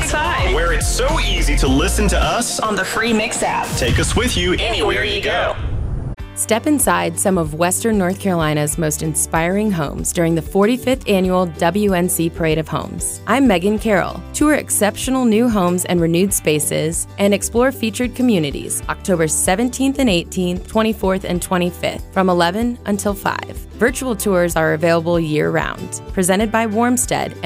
1065, where it's so easy to listen to us on the free Mix app. Take us with you anywhere you go. Step inside some of Western North Carolina's most inspiring homes during the 45th Annual WNC Parade of Homes. I'm Megan Carroll. Tour exceptional new homes and renewed spaces and explore featured communities October 17th and 18th, 24th and 25th from 11 until 5. Virtual tours are available year-round. Presented by Warmstead